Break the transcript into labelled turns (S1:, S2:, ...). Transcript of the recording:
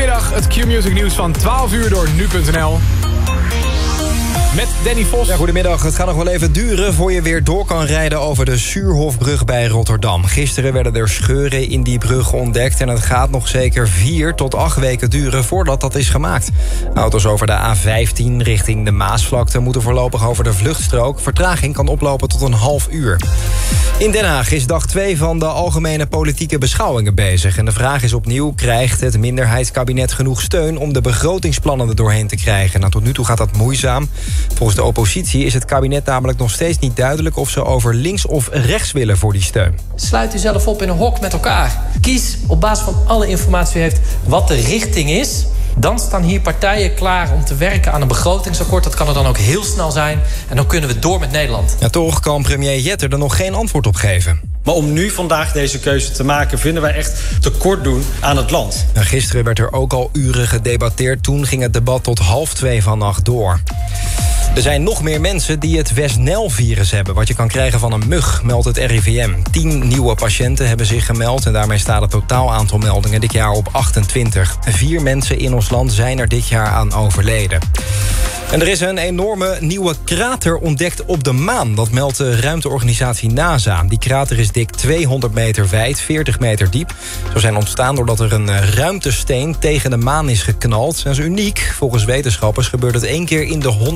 S1: Goedemiddag, het Q-Music nieuws van 12 uur door nu.nl. Met Danny Vos.
S2: Ja, goedemiddag. Het gaat nog wel even duren voor je weer door kan rijden over de Suurhofbrug bij Rotterdam. Gisteren werden er scheuren in die brug ontdekt en het gaat nog zeker 4 tot 8 weken duren voordat dat is gemaakt. Auto's over de A15 richting de Maasvlakte moeten voorlopig over de vluchtstrook. Vertraging kan oplopen tot een half uur. In Den Haag is dag 2 van de algemene politieke beschouwingen bezig. En de vraag is opnieuw, krijgt het minderheidskabinet genoeg steun om de begrotingsplannen er doorheen te krijgen? Nou, tot nu toe gaat dat moeizaam. Volgens de oppositie is het kabinet namelijk nog steeds niet duidelijk of ze over links of rechts willen voor die steun.
S3: Sluit u zelf op in een hok met elkaar. Kies op basis van alle informatie u heeft wat de richting is. Dan staan hier partijen klaar om te werken aan een begrotingsakkoord. Dat kan er dan ook heel snel zijn. En dan kunnen we door met Nederland.
S2: Ja, toch kan premier Jetter er nog geen antwoord op geven.
S4: Maar om nu vandaag deze keuze te maken vinden wij echt tekort doen aan het land.
S2: Ja, gisteren werd er ook al uren gedebatteerd. Toen ging het debat tot 1:30 vannacht door. Er zijn nog meer mensen die het West-Nijl-virus hebben, wat je kan krijgen van een mug, meldt het RIVM. 10 nieuwe patiënten hebben zich gemeld en daarmee staat het totaal aantal meldingen dit jaar op 28. 4 mensen in ons land zijn er dit jaar aan overleden. En er is een enorme nieuwe krater ontdekt op de maan. Dat meldt de ruimteorganisatie NASA. Die krater is dik 200 meter wijd, 40 meter diep. Zo zijn ontstaan doordat er een ruimtesteen tegen de maan is geknald. Dat is uniek. Volgens wetenschappers gebeurt het 1 keer in de 100